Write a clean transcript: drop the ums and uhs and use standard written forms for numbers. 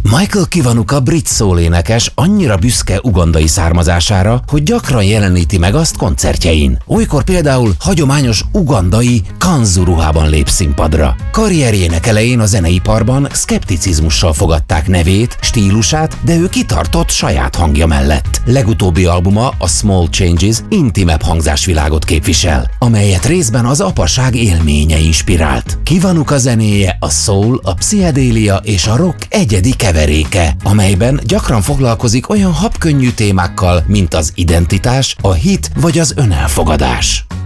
Michael Kiwanuka brit szólénekes annyira büszke ugandai származására, hogy gyakran jeleníti meg azt koncertjein. Olykor például hagyományos ugandai kanzu ruhában lép színpadra. Karrierjének elején a zeneiparban szkepticizmussal fogadták nevét, stílusát, de ő kitartott saját hangja mellett. Legutóbbi albuma, a Small Changes, intimebb hangzásvilágot képvisel, amelyet részben az apaság élménye inspirált. Kiwanuka zenéje a soul, a pszichedélia és a rock egyedi keveréke, amelyben gyakran foglalkozik olyan habkönnyű témákkal, mint az identitás, a hit vagy az önelfogadás.